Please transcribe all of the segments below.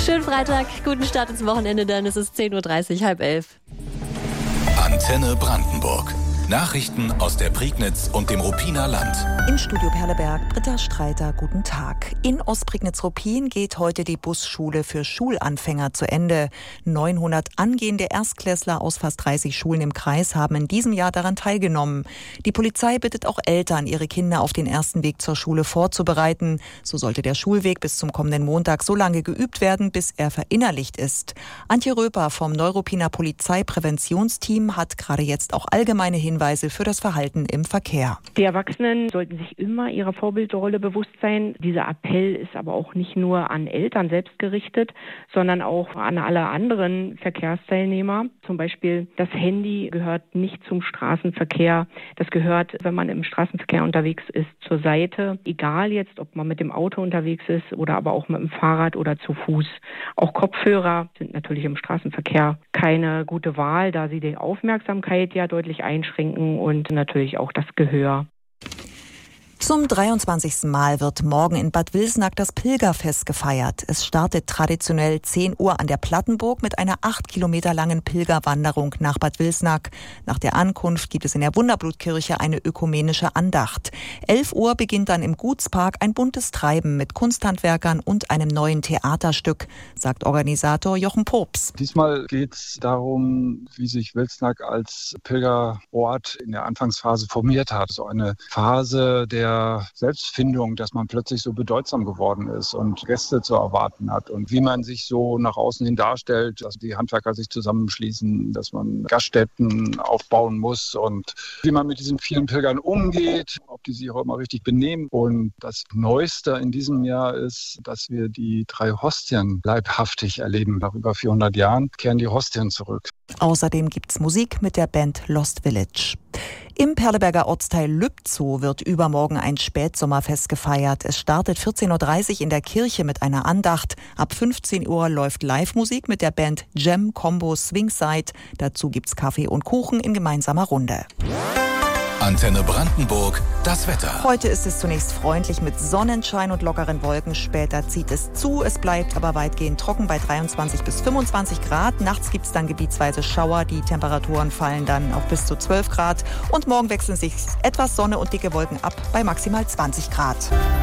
Schönen Freitag, guten Start ins Wochenende, dann ist es 10.30 Uhr, 10:30. Antenne Brandenburg. Nachrichten aus der Prignitz und dem Ruppiner Land. Im Studio Perleberg, Britta Streiter, guten Tag. In Ostprignitz-Ruppin geht heute die Busschule für Schulanfänger zu Ende. 900 angehende Erstklässler aus fast 30 Schulen im Kreis haben in diesem Jahr daran teilgenommen. Die Polizei bittet auch Eltern, ihre Kinder auf den ersten Weg zur Schule vorzubereiten. So sollte der Schulweg bis zum kommenden Montag so lange geübt werden, bis er verinnerlicht ist. Antje Röper vom Neuruppiner Polizeipräventionsteam hat gerade jetzt auch allgemeine Hinweise für das Verhalten im Verkehr. Die Erwachsenen sollten sich immer ihrer Vorbildrolle bewusst sein. Dieser Appell ist aber auch nicht nur an Eltern selbst gerichtet, sondern auch an alle anderen Verkehrsteilnehmer. Zum Beispiel das Handy gehört nicht zum Straßenverkehr. Das gehört, wenn man im Straßenverkehr unterwegs ist, zur Seite. Egal jetzt, ob man mit dem Auto unterwegs ist oder aber auch mit dem Fahrrad oder zu Fuß. Auch Kopfhörer sind natürlich im Straßenverkehr keine gute Wahl, da sie die Aufmerksamkeit ja deutlich einschränken und natürlich auch das Gehör. Zum 23. Mal wird morgen in Bad Wilsnack das Pilgerfest gefeiert. Es startet traditionell 10 Uhr an der Plattenburg mit einer 8 Kilometer langen Pilgerwanderung nach Bad Wilsnack. Nach der Ankunft gibt es in der Wunderblutkirche eine ökumenische Andacht. 11 Uhr beginnt dann im Gutspark ein buntes Treiben mit Kunsthandwerkern und einem neuen Theaterstück, sagt Organisator Jochen Pops. Diesmal geht es darum, wie sich Wilsnack als Pilgerort in der Anfangsphase formiert hat. So eine Phase der Selbstfindung, dass man plötzlich so bedeutsam geworden ist und Gäste zu erwarten hat und wie man sich so nach außen hin darstellt, dass die Handwerker sich zusammenschließen, dass man Gaststätten aufbauen muss und wie man mit diesen vielen Pilgern umgeht, ob die sich auch immer richtig benehmen. Und das Neueste in diesem Jahr ist, dass wir die 3 Hostien leibhaftig erleben. Nach über 400 Jahren kehren die Hostien zurück. Außerdem gibt's Musik mit der Band Lost Village. Im Perleberger Ortsteil Lübzow wird übermorgen ein Spätsommerfest gefeiert. Es startet 14.30 Uhr in der Kirche mit einer Andacht. Ab 15 Uhr läuft Live-Musik mit der Band Jam Combo Swingside. Dazu gibt's Kaffee und Kuchen in gemeinsamer Runde. Antenne Brandenburg, das Wetter. Heute ist es zunächst freundlich mit Sonnenschein und lockeren Wolken. Später zieht es zu. Es bleibt aber weitgehend trocken bei 23 bis 25 Grad. Nachts gibt es dann gebietsweise Schauer. Die Temperaturen fallen dann auf bis zu 12 Grad. Und morgen wechseln sich etwas Sonne und dicke Wolken ab bei maximal 20 Grad.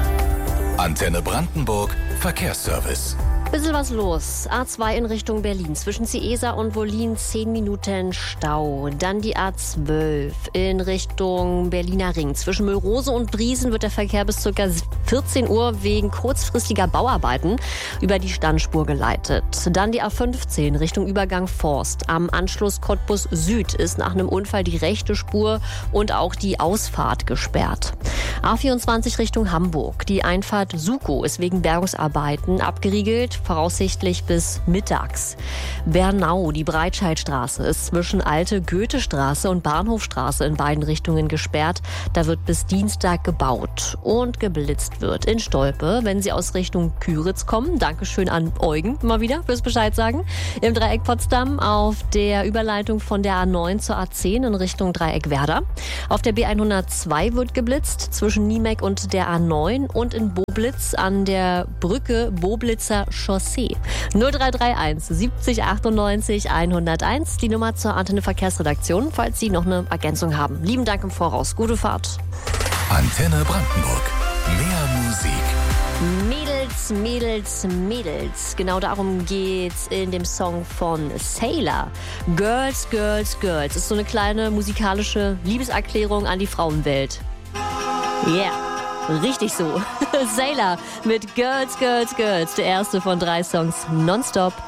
Antenne Brandenburg, Verkehrsservice. Bisschen was los. A2 in Richtung Berlin. Zwischen Ciesa und Wollin 10 Minuten Stau. Dann die A12 in Richtung Berliner Ring. Zwischen Müllrose und Briesen wird der Verkehr bis ca. 14 Uhr wegen kurzfristiger Bauarbeiten über die Standspur geleitet. Dann die A15 Richtung Übergang Forst. Am Anschluss Cottbus Süd ist nach einem Unfall die rechte Spur und auch die Ausfahrt gesperrt. A24 Richtung Hamburg. Die Einfahrt Sukow ist wegen Bergungsarbeiten abgeriegelt. Voraussichtlich bis mittags. Bernau, die Breitscheidstraße, ist zwischen Alte Goethestraße und Bahnhofstraße in beiden Richtungen gesperrt. Da wird bis Dienstag gebaut und geblitzt wird. In Stolpe, wenn Sie aus Richtung Küritz kommen. Dankeschön an Eugen mal wieder fürs Bescheid sagen. Im Dreieck Potsdam auf der Überleitung von der A9 zur A10 in Richtung Dreieck Werder. Auf der B102 wird geblitzt zwischen Niemek und der A9 und in Boblitz an der Brücke Boblitzer Chaussee. 0331 70 98 101, die Nummer zur Antenne Verkehrsredaktion, falls Sie noch eine Ergänzung haben. Lieben Dank im Voraus. Gute Fahrt. Antenne Brandenburg. Mehr Musik. Mädels, Mädels, Mädels. Genau darum geht's in dem Song von Sailor. Girls, Girls, Girls. Das ist so eine kleine musikalische Liebeserklärung an die Frauenwelt. Yeah. Richtig so. Sailor mit Girls, Girls, Girls. Der erste von 3 Songs nonstop.